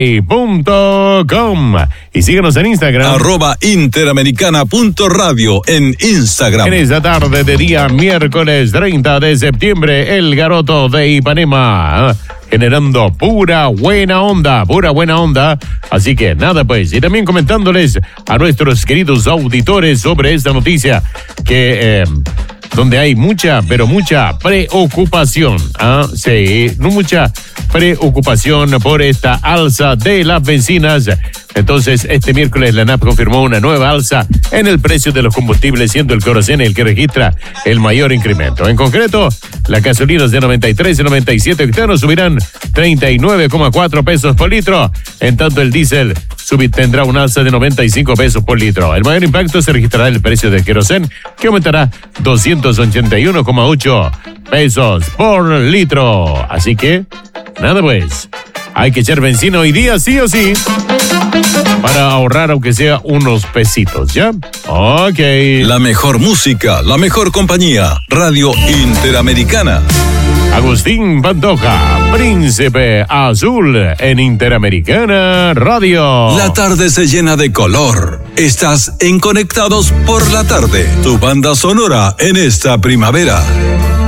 .com. Y síguenos en Instagram. @interamericana.radio en Instagram. En esta tarde de día miércoles 30 de septiembre, el Garoto de Ipanema, generando pura buena onda. Así que nada pues, y también comentándoles a nuestros queridos auditores sobre esta noticia que donde hay mucha, pero mucha preocupación. Sí, mucha preocupación por esta alza de las bencinas. Entonces, este miércoles la ANAP confirmó una nueva alza en el precio de los combustibles, siendo el queroseno el que registra el mayor incremento. En concreto, las gasolinas de 93 y 97 octanos subirán 39,4 pesos por litro, en tanto el diésel tendrá un alza de 95 pesos por litro. El mayor impacto se registrará en el precio del queroseno, que aumentará 281,8 pesos por litro. Así que, nada pues, hay que echar benzina hoy día sí o sí, para ahorrar aunque sea unos pesitos, ¿ya? Ok. La mejor música, la mejor compañía, Radio Interamericana. Agustín Pantoja, Príncipe Azul en Interamericana Radio. La tarde se llena de color. Estás en Conectados por la Tarde, tu banda sonora en esta primavera.